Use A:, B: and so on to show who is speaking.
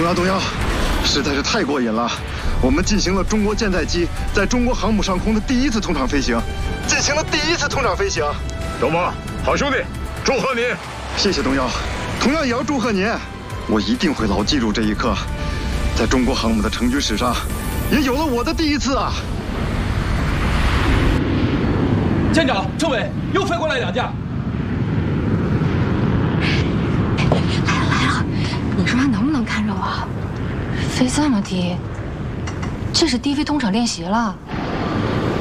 A: 耀，实在是太过瘾了！我们进行了中国舰载机在中国航母上空的第一次通场飞行，进行了第一次通场飞行。
B: 东风，好兄弟，祝贺你！
A: 谢谢东耀，同样也要祝贺您。我一定会牢记住这一刻，在中国航母的成军史上，也有了我的第一次啊！
C: 舰长，政委又飞过来2架。
D: 来了，你说他能不能看着我？飞这么低，这是低飞通场练习了。